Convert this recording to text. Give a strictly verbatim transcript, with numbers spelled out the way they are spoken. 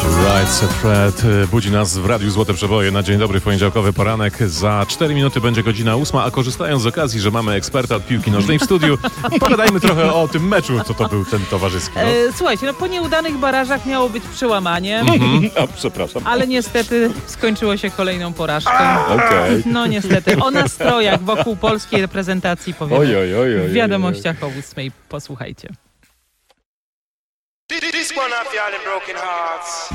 Right Said Fred budzi nas w Radiu Złote Przeboje na dzień dobry, poniedziałkowy poranek. Za cztery minuty będzie godzina ósma, a korzystając z okazji, że mamy eksperta od piłki nożnej w studiu, pogadajmy trochę o tym meczu, co to był ten towarzyski. No? E, słuchajcie, no po nieudanych barażach miało być przełamanie, Mhm. A, przepraszam. ale niestety skończyło się kolejną porażką. Okej. No niestety, o nastrojach wokół polskiej reprezentacji powiemy Oj, oj, oj, oj, w wiadomościach o ósmej. Posłuchajcie. This one I feel in broken hearts.